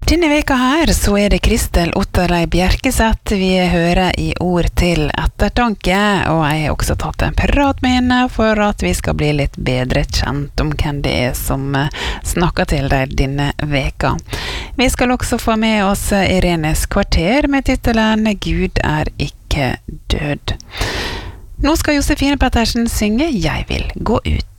Denne veka her så det Kristel Otterlei Bjerkeseth vi hører i ord til ettertanke, og jeg har også tatt en prat med henne for at vi skal bli litt bedre kjent om hvem det som snakker til deg denne veka. Vi skal også få med oss Irenes kvarter med titelen «Gud ikke død». Nå skal Josefine Pettersen synge «Jeg vil gå ut».